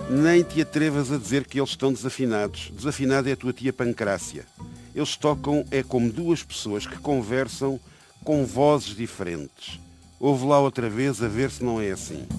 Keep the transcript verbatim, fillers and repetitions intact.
Nem te atrevas a dizer que eles estão desafinados. Desafinada é a tua tia Pancrácia. Eles tocam é como duas pessoas que conversam com vozes diferentes. Ouve lá outra vez a ver se não é assim.